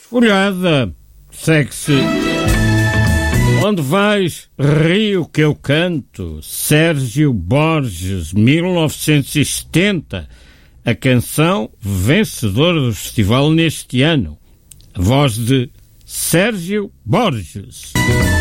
Folhada, segue-se. Onde vais, rio que eu canto, Sérgio Borges, 1970, a canção vencedora do festival neste ano. A voz de Sérgio Borges.